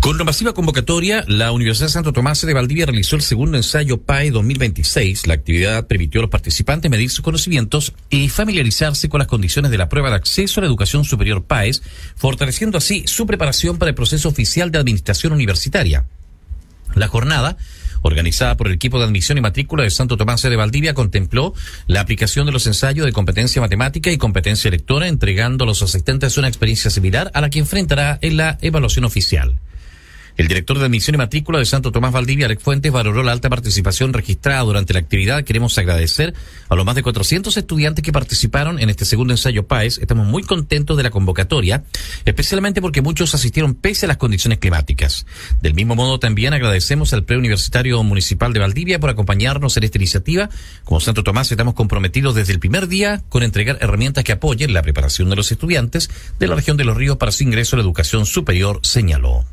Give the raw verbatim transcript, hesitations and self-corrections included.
Con una masiva convocatoria, la Universidad Santo Tomás de Valdivia realizó el segundo ensayo P A E dos mil veintiséis. La actividad permitió a los participantes medir sus conocimientos y familiarizarse con las condiciones de la prueba de acceso a la educación superior P A E S, fortaleciendo así su preparación para el proceso oficial de administración universitaria. La jornada, organizada por el equipo de admisión y matrícula de Santo Tomás de Valdivia, contempló la aplicación de los ensayos de competencia matemática y competencia lectora, entregando a los asistentes una experiencia similar a la que enfrentará en la evaluación oficial. El director de admisión y matrícula de Santo Tomás Valdivia, Alex Fuentes, valoró la alta participación registrada durante la actividad. Queremos agradecer a los más de cuatrocientos estudiantes que participaron en este segundo ensayo P A E S. Estamos muy contentos de la convocatoria, especialmente porque muchos asistieron pese a las condiciones climáticas. Del mismo modo, también agradecemos al Preuniversitario Municipal de Valdivia por acompañarnos en esta iniciativa. Como Santo Tomás, estamos comprometidos desde el primer día con entregar herramientas que apoyen la preparación de los estudiantes de la región de Los Ríos para su ingreso a la educación superior, señaló.